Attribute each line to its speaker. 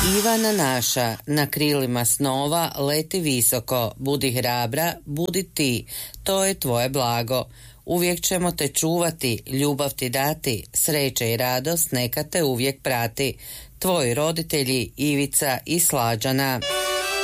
Speaker 1: Ivana naša, na krilima snova leti visoko, budi hrabra, budi ti, to je tvoje blago. Uvijek ćemo te čuvati, ljubav ti dati, sreće i radost neka te uvijek prati. Tvoji roditelji Ivica i Slađana.